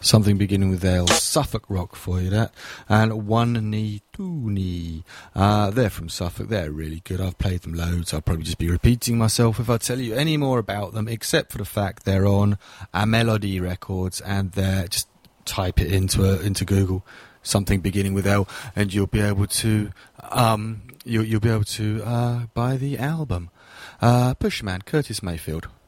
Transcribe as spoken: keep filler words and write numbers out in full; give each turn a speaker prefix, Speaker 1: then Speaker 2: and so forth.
Speaker 1: Something beginning with L, Suffolk Rock for you, that. And One Knee, Two Knee. Uh, they're from Suffolk. They're really good. I've played them loads. I'll probably just be repeating myself if I tell you any more about them, except for the fact they're on a Melody Records, and they're just type it into a, into Google, something beginning with L, and you'll be able to um, you'll, you'll be able to uh, buy the album. Uh, Bushman, Curtis Mayfield.